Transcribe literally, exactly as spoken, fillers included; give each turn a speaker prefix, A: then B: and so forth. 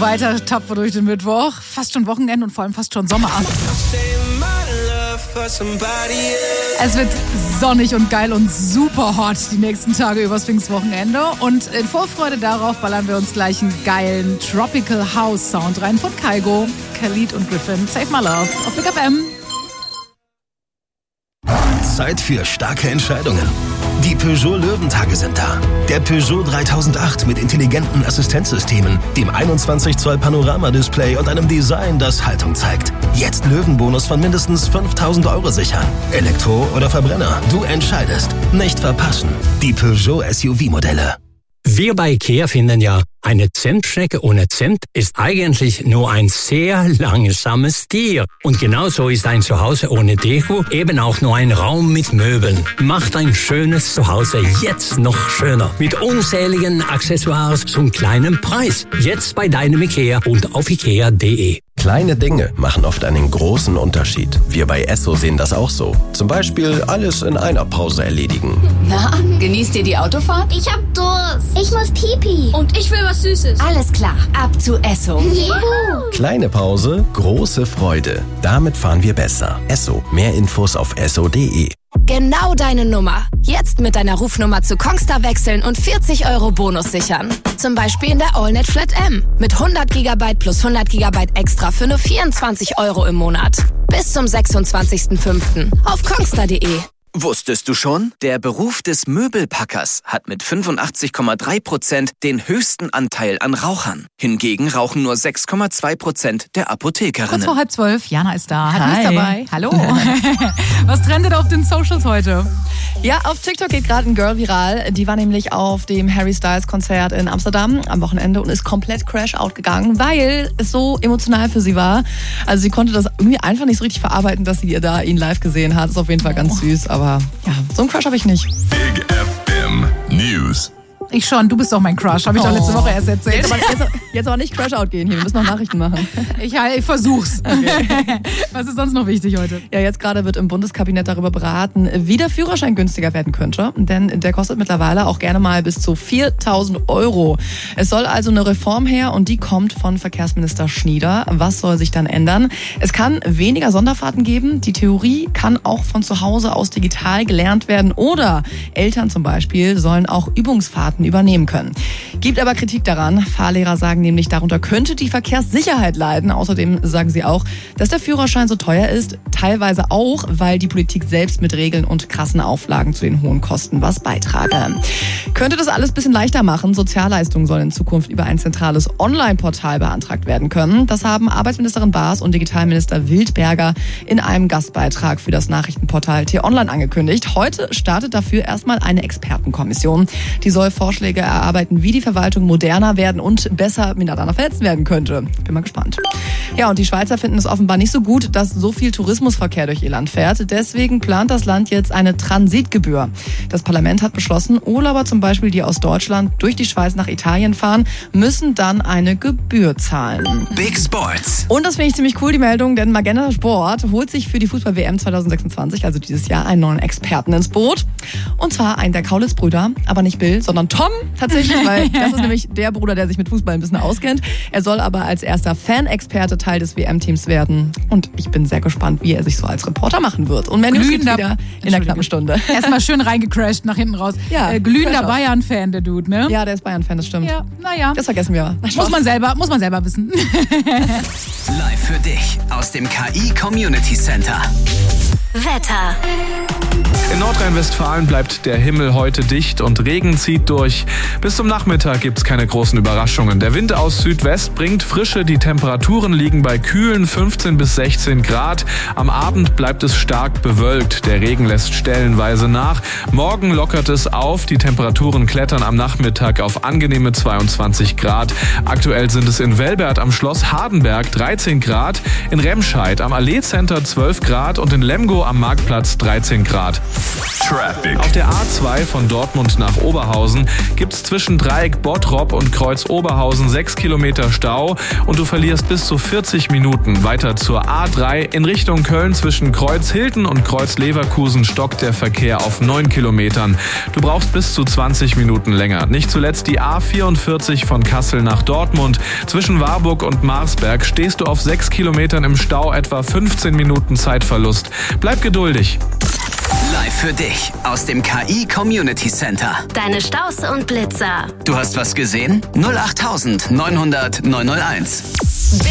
A: weiter tapfer durch den Mittwoch. Fast schon Wochenende und vor allem fast schon Sommer. Es wird sonnig und geil und super hot die nächsten Tage übers Pfingstwochenende. Und in Vorfreude darauf ballern wir uns gleich einen geilen Tropical House Sound rein von Kygo, Khalid und Griffin. Save My Love auf Big F M.
B: Zeit für starke Entscheidungen. Die Peugeot Löwentage sind da. Der Peugeot dreitausendacht mit intelligenten Assistenzsystemen, dem einundzwanzig Zoll Panoramadisplay und einem Design, das Haltung zeigt. Jetzt Löwenbonus von mindestens fünftausend Euro sichern. Elektro oder Verbrenner, du entscheidest. Nicht verpassen. Die Peugeot S U V-Modelle.
C: Wir bei IKEA finden ja, eine Zimtschnecke ohne Zimt ist eigentlich nur ein sehr langsames Tier. Und genauso ist ein Zuhause ohne Deko eben auch nur ein Raum mit Möbeln. Macht ein schönes Zuhause jetzt noch schöner. Mit unzähligen Accessoires zum kleinen Preis. Jetzt bei deinem IKEA und auf ikea punkt de.
D: Kleine Dinge machen oft einen großen Unterschied. Wir bei Esso sehen das auch so. Zum Beispiel alles in einer Pause erledigen.
E: Na, genießt ihr die Autofahrt?
F: Ich hab Durst. Ich muss Pipi.
E: Und ich will was Süßes.
F: Alles klar, ab zu Esso.
D: Juhu. Kleine Pause, große Freude. Damit fahren wir besser. Esso. Mehr Infos auf esso punkt de.
E: Genau deine Nummer. Jetzt mit deiner Rufnummer zu Kongstar wechseln und vierzig Euro Bonus sichern. Zum Beispiel in der AllNet Flat M. Mit hundert Gigabyte plus hundert Gigabyte extra für nur vierundzwanzig Euro im Monat. Bis zum sechsundzwanzigsten fünften auf kongstar punkt de.
G: Wusstest du schon? Der Beruf des Möbelpackers hat mit fünfundachtzig Komma drei Prozent den höchsten Anteil an Rauchern. Hingegen rauchen nur sechs Komma zwei Prozent der Apothekerinnen.
A: Kurz vor halb zwölf, Jana ist da, hat
H: Hi.
A: mich dabei. Hallo. Was trendet auf den Socials heute?
H: Ja, auf TikTok geht gerade ein Girl viral. Die war nämlich auf dem Harry Styles Konzert in Amsterdam am Wochenende und ist komplett Crash-Out gegangen, weil es so emotional für sie war. Also sie konnte das irgendwie einfach nicht so richtig verarbeiten, dass sie da ihn live gesehen hat. Ist auf jeden Fall ganz süß, aber Aber ja, so einen Crush habe ich nicht.
I: Big F M News.
A: Ich schon, du bist doch mein Crush, habe ich doch letzte Woche erst erzählt.
H: Jetzt aber, jetzt, jetzt aber nicht Crash-Out gehen hier, wir müssen noch Nachrichten machen.
A: Ich, ich versuch's. Okay. Was ist sonst noch wichtig heute?
H: Ja, jetzt gerade wird im Bundeskabinett darüber beraten, wie der Führerschein günstiger werden könnte. Denn der kostet mittlerweile auch gerne mal bis zu viertausend Euro. Es soll also eine Reform her und die kommt von Verkehrsminister Schnieder. Was soll sich dann ändern? Es kann weniger Sonderfahrten geben. Die Theorie kann auch von zu Hause aus digital gelernt werden. Oder Eltern zum Beispiel sollen auch Übungsfahrten übernehmen können. Gibt aber Kritik daran. Fahrlehrer sagen nämlich, darunter könnte die Verkehrssicherheit leiden. Außerdem sagen sie auch, dass der Führerschein so teuer ist, teilweise auch, weil die Politik selbst mit Regeln und krassen Auflagen zu den hohen Kosten was beitrage. Könnte das alles ein bisschen leichter machen. Sozialleistungen sollen in Zukunft über ein zentrales Online-Portal beantragt werden können. Das haben Arbeitsministerin Baas und Digitalminister Wildberger in einem Gastbeitrag für das Nachrichtenportal T-Online angekündigt. Heute startet dafür erstmal eine Expertenkommission. Die soll Vorschläge erarbeiten, wie die Verwaltung moderner werden und besser miteinander vernetzt werden könnte. Bin mal gespannt. Ja, und die Schweizer finden es offenbar nicht so gut, dass so viel Tourismusverkehr durch ihr Land fährt. Deswegen plant das Land jetzt eine Transitgebühr. Das Parlament hat beschlossen, Urlauber zum Beispiel, die aus Deutschland durch die Schweiz nach Italien fahren, müssen dann eine Gebühr zahlen.
G: Big Sports.
H: Und das finde ich ziemlich cool, die Meldung, denn Magenta Sport holt sich für die Fußball-W M zwanzig sechsundzwanzig, also dieses Jahr, einen neuen Experten ins Boot. Und zwar einen der Kaulitz-Brüder, aber nicht Bill, sondern Tom tatsächlich, weil das ist nämlich der Bruder, der sich mit Fußball ein bisschen auskennt. Er soll aber als erster Fan-Experte Teil des W M-Teams werden. Und ich bin sehr gespannt, wie er sich so als Reporter machen wird. Und mehr News gibt's wieder in der knappen Stunde.
A: Erstmal schön reingecrashed nach hinten raus.
H: Ja,
A: äh, glühender Bayern-Fan, der Dude, ne?
H: Ja, der ist Bayern-Fan, das stimmt.
A: Ja, naja.
H: Das vergessen wir.
A: Muss man selber, muss man selber wissen.
G: Live für dich aus dem K I Community Center.
F: Wetter.
I: In Nordrhein-Westfalen bleibt der Himmel heute dicht und Regen zieht durch. Bis zum Nachmittag gibt es keine großen Überraschungen. Der Wind aus Südwest bringt Frische, die Temperaturen liegen bei kühlen fünfzehn bis sechzehn Grad. Am Abend bleibt es stark bewölkt. Der Regen lässt stellenweise nach. Morgen lockert es auf. Die Temperaturen klettern am Nachmittag auf angenehme zweiundzwanzig Grad. Aktuell sind es in Velbert am Schloss Hardenberg dreizehn Grad, in Remscheid am Allee Center zwölf Grad und in Lemgo am Marktplatz dreizehn Grad. Traffic. Auf der A zwei von Dortmund nach Oberhausen gibt's zwischen Dreieck Bottrop und Kreuz Oberhausen sechs Kilometer Stau und du verlierst bis zu vierzig Minuten. Weiter zur A drei in Richtung Köln zwischen Kreuz Hilten und Kreuz Leverkusen stockt der Verkehr auf neun Kilometern. Du brauchst bis zu zwanzig Minuten länger. Nicht zuletzt die A vierundvierzig von Kassel nach Dortmund. Zwischen Warburg und Marsberg stehst du auf sechs Kilometern im Stau, etwa fünfzehn Minuten Zeitverlust. Bleib geduldig.
G: Live für dich aus dem K I Community Center.
F: Deine Staus und Blitzer.
G: Du hast was gesehen? null acht neunhundert neunhunderteins.